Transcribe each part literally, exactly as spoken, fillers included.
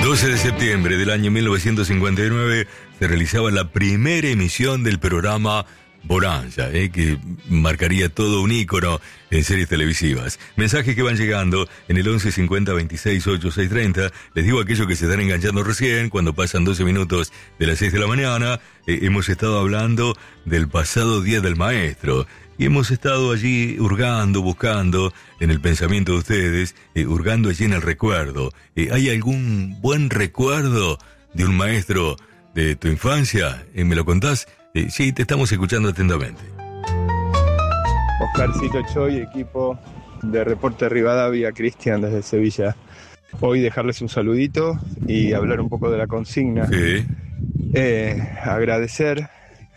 doce de septiembre del año mil novecientos cincuenta y nueve se realizaba la primera emisión del programa Boranza, eh, que marcaría todo un ícono en series televisivas. Mensajes que van llegando en el once cincuenta veintiséis ochenta y seis treinta. Les digo a aquellos que se están enganchando recién, cuando pasan doce minutos de las seis de la mañana, eh, hemos estado hablando del pasado Día del Maestro. Y hemos estado allí hurgando, buscando en el pensamiento de ustedes, eh, hurgando allí en el recuerdo. Eh, ¿Hay algún buen recuerdo de un maestro de tu infancia? Eh, ¿Me lo contás? Eh, sí, te estamos escuchando atentamente. Oscarcito Choy, equipo de Reporte Rivadavia, Cristian desde Sevilla. Hoy dejarles un saludito y hablar un poco de la consigna. Sí. Eh, agradecer...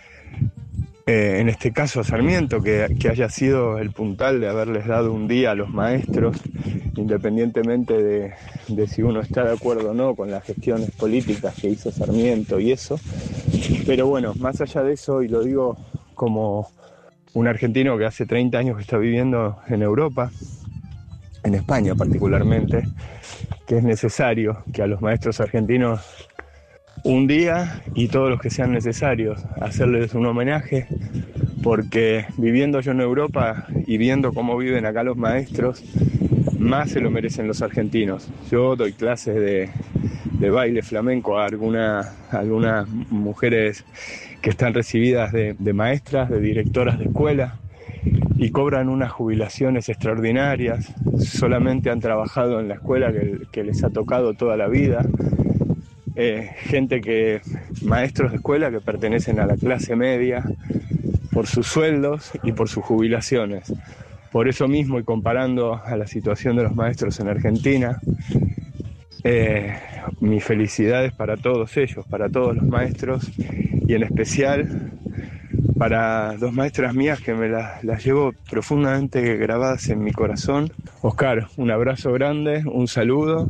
Eh, en este caso a Sarmiento, que, que haya sido el puntal de haberles dado un día a los maestros, independientemente de, de si uno está de acuerdo o no con las gestiones políticas que hizo Sarmiento y eso. Pero bueno, más allá de eso, y lo digo como un argentino que hace treinta años que está viviendo en Europa, en España particularmente, que es necesario que a los maestros argentinos un día y todos los que sean necesarios, hacerles un homenaje, porque viviendo yo en Europa y viendo cómo viven acá los maestros, más se lo merecen los argentinos. Yo doy clases de, de baile flamenco a alguna, a algunas mujeres que están recibidas de, de maestras, de directoras de escuela, y cobran unas jubilaciones extraordinarias. Solamente han trabajado en la escuela que, que les ha tocado toda la vida. Eh, gente que, maestros de escuela que pertenecen a la clase media por sus sueldos y por sus jubilaciones. Por eso mismo, y comparando a la situación de los maestros en Argentina, eh, mis felicidades para todos ellos, para todos los maestros, y en especial para dos maestras mías que me las, las llevo profundamente grabadas en mi corazón. Oscar, un abrazo grande, un saludo.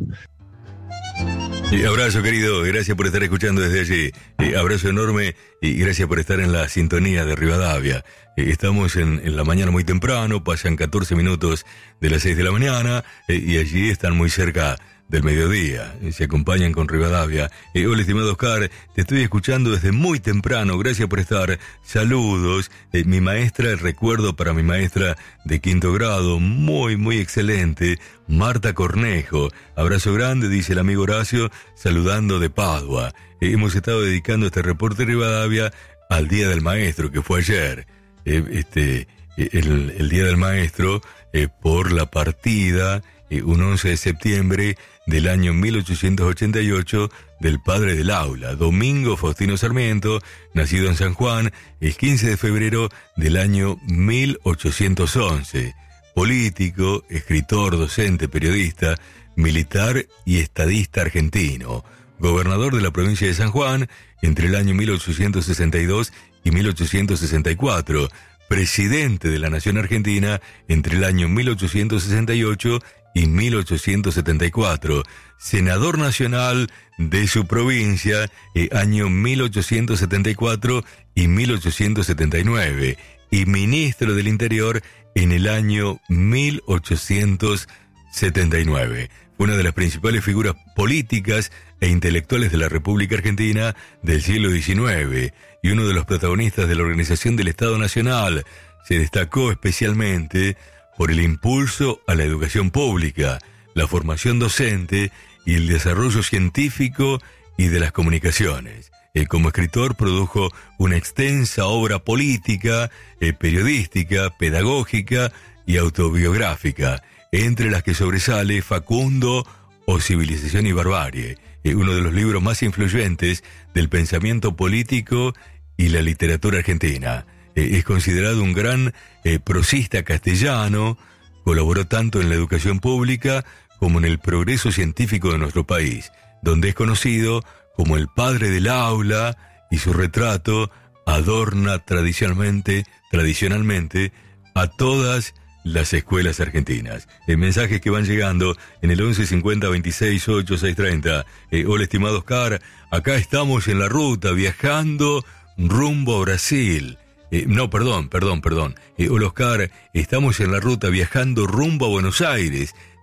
Y abrazo, querido, gracias por estar escuchando desde allí. Eh, abrazo enorme y gracias por estar en la sintonía de Rivadavia. Eh, estamos en, en la mañana muy temprano, pasan catorce minutos de las seis de la mañana eh, y allí están muy cerca del mediodía. Eh, se acompañan con Rivadavia. Eh, hola, estimado Oscar, te estoy escuchando desde muy temprano, gracias por estar. Saludos. Eh, mi maestra, el recuerdo para mi maestra de quinto grado, muy, muy excelente, Marta Cornejo. Abrazo grande, dice el amigo Horacio, saludando de Padua. Eh, hemos estado dedicando este reporte de Rivadavia al Día del Maestro, que fue ayer. Eh, este, eh, el, el Día del Maestro, eh, por la partida, eh, un once de septiembre del año mil ochocientos ochenta y ocho, del padre del aula, Domingo Faustino Sarmiento, nacido en San Juan, el quince de febrero del año mil ochocientos once. Político, escritor, docente, periodista, militar y estadista argentino. Gobernador de la provincia de San Juan entre el año mil ochocientos sesenta y dos y mil ochocientos sesenta y cuatro. Presidente de la Nación Argentina entre el año mil ochocientos sesenta y ocho y mil ochocientos setenta y cuatro. Senador nacional de su provincia, eh, año mil ochocientos setenta y cuatro y mil ochocientos setenta y nueve. Y ministro del Interior en el año mil ochocientos setenta y nueve. Fue una de las principales figuras políticas e intelectuales de la República Argentina del siglo diecinueve y uno de los protagonistas de la organización del Estado Nacional. Se destacó especialmente por el impulso a la educación pública, la formación docente y el desarrollo científico y de las comunicaciones. Eh, como escritor produjo una extensa obra política, eh, periodística, pedagógica y autobiográfica, entre las que sobresale Facundo o Civilización y Barbarie, eh, uno de los libros más influyentes del pensamiento político y la literatura argentina. Eh, es considerado un gran eh, prosista castellano, colaboró tanto en la educación pública como en el progreso científico de nuestro país, donde es conocido como el padre del aula, y su retrato adorna tradicionalmente, tradicionalmente a todas las escuelas argentinas. Eh, mensajes que van llegando en el once cincuenta veintiséis ochenta y seis treinta. Eh, hola, estimado Oscar, acá estamos en la ruta viajando rumbo a Brasil. Eh, no, perdón, perdón, perdón. Eh, hola, Oscar, estamos en la ruta viajando rumbo a Buenos Aires.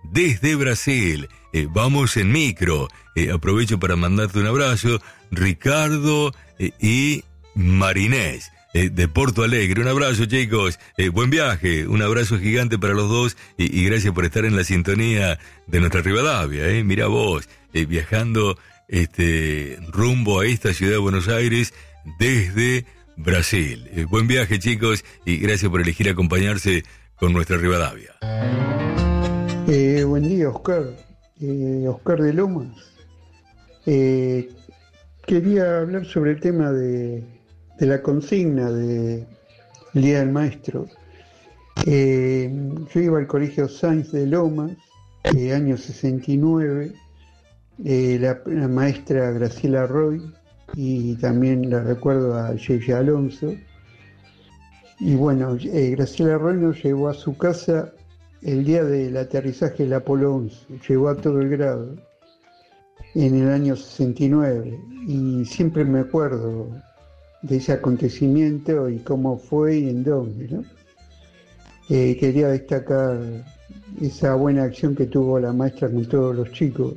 desde Brasil. Eh, vamos en micro. Eh, aprovecho para mandarte un abrazo, Ricardo eh, y Marinés, eh, de Porto Alegre. Un abrazo, chicos. Eh, buen viaje. Un abrazo gigante para los dos y, y gracias por estar en la sintonía de nuestra Rivadavia. Eh. Mira vos, eh, viajando este rumbo a esta ciudad de Buenos Aires desde Brasil. Eh, buen viaje, chicos, y gracias por elegir acompañarse con nuestra Rivadavia. Eh, buen día, Oscar. Eh, Oscar de Lomas. Eh, quería hablar sobre el tema de, de la consigna del Día del Maestro. Eh, yo iba al Colegio Sainz de Lomas, eh, año sesenta y nueve. Eh, la, la maestra Graciela Roy, y también la recuerdo a Yeye Alonso. Y bueno, eh, Graciela Roy nos llevó a su casa el día del aterrizaje del Apolo once, llevó a todo el grado en el año sesenta y nueve, y siempre me acuerdo de ese acontecimiento y cómo fue y en dónde, ¿no? Eh, quería destacar esa buena acción que tuvo la maestra con todos los chicos.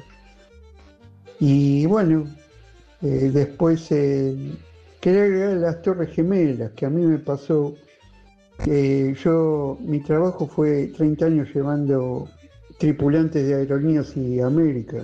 Y bueno, eh, después eh, quería agregar las Torres Gemelas, que a mí me pasó. Eh, yo, mi trabajo fue treinta años llevando tripulantes de Aerolíneas y América,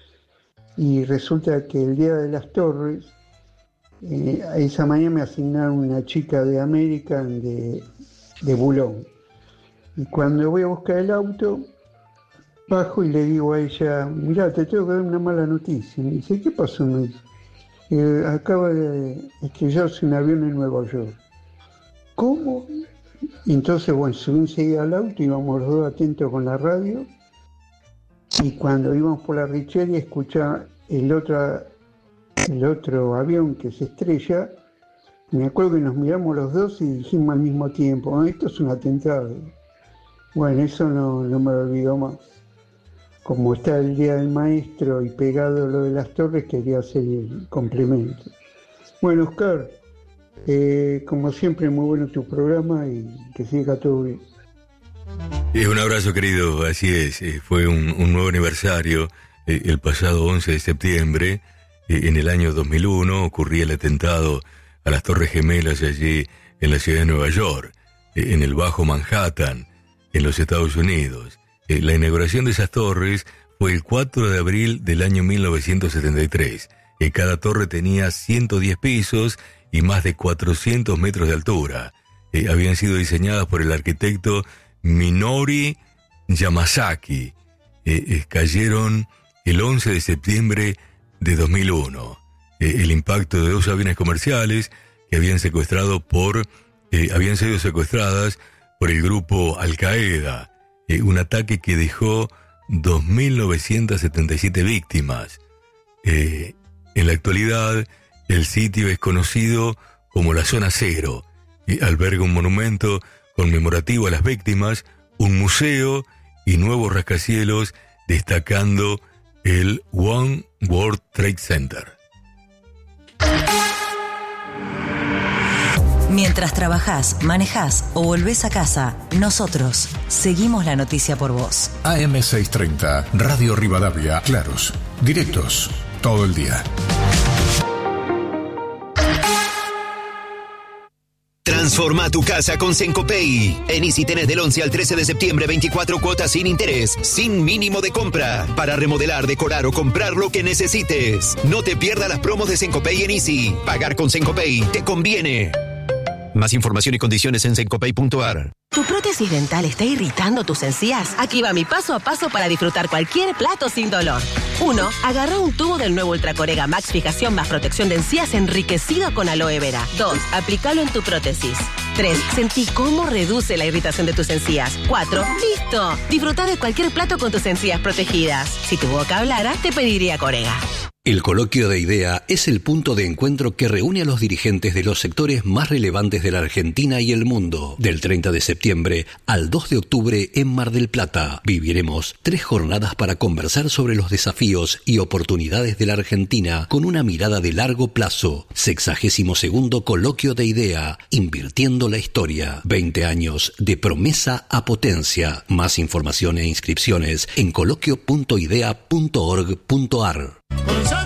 y resulta que el día de las Torres, eh, esa mañana me asignaron una chica de American de, de Bulón, y cuando voy a buscar el auto, bajo y le digo a ella: mirá, te tengo que dar una mala noticia. Me dice: ¿qué pasó? Me dice: eh, acaba de estrellarse un avión en Nueva York. ¿Cómo? Y entonces, bueno, subí enseguida al auto, íbamos los dos atentos con la radio, y cuando íbamos por la Richeri escuchaba el otro, el otro avión que se estrella. Me acuerdo que nos miramos los dos y dijimos al mismo tiempo: ah, esto es un atentado. Bueno, eso no, no me lo olvido más. Como está el Día del Maestro y pegado lo de las Torres, quería hacer el complemento. Bueno, Oscar, eh, como siempre, muy bueno tu programa y que siga todo bien. Eh, un abrazo, querido, así es. Eh, fue un, un nuevo aniversario. Eh, el pasado once de septiembre, eh, en el año dos mil uno, ocurría el atentado a las Torres Gemelas allí en la ciudad de Nueva York, eh, en el Bajo Manhattan, en los Estados Unidos. Eh, la inauguración de esas torres fue el cuatro de abril del año mil novecientos setenta y tres. Eh, cada torre tenía ciento diez pisos y más de cuatrocientos metros de altura. Eh, habían sido diseñadas por el arquitecto Minori Yamasaki. Eh, eh, cayeron el once de septiembre de dos mil uno. Eh, el impacto de dos aviones comerciales que habían secuestrado por, eh, habían sido secuestradas por el grupo Al Qaeda. Eh, un ataque que dejó dos mil novecientas setenta y siete víctimas. Eh, en la actualidad, el sitio es conocido como la Zona Cero y alberga un monumento conmemorativo a las víctimas, un museo y nuevos rascacielos, destacando el One World Trade Center. Mientras trabajás, manejás o volvés a casa, nosotros seguimos la noticia por vos. A M seiscientos treinta, Radio Rivadavia, claros, directos, todo el día. Transforma tu casa con Sencopay. En Easy tenés del once al trece de septiembre veinticuatro cuotas sin interés, sin mínimo de compra, para remodelar, decorar o comprar lo que necesites. No te pierdas las promos de Sencopay en Easy. Pagar con Sencopay te conviene. Más información y condiciones en sencopay punto a r. ¿Tu prótesis dental está irritando tus encías? Aquí va mi paso a paso para disfrutar cualquier plato sin dolor. uno. Agarra un tubo del nuevo Ultracorega Max Fijación más protección de encías enriquecido con aloe vera. dos. Aplícalo en tu prótesis. tres. Sentí cómo reduce la irritación de tus encías. cuatro. ¡Listo! Disfruta de cualquier plato con tus encías protegidas. Si tu boca hablara, te pediría Corega. El Coloquio de Idea es el punto de encuentro que reúne a los dirigentes de los sectores más relevantes de la Argentina y el mundo. Del treinta de septiembre al dos de octubre en Mar del Plata, viviremos tres jornadas para conversar sobre los desafíos y oportunidades de la Argentina con una mirada de largo plazo. Sexagésimo segundo Coloquio de Idea, invirtiendo la historia. veinte años de promesa a potencia. Más información e inscripciones en coloquio punto idea punto org punto ar.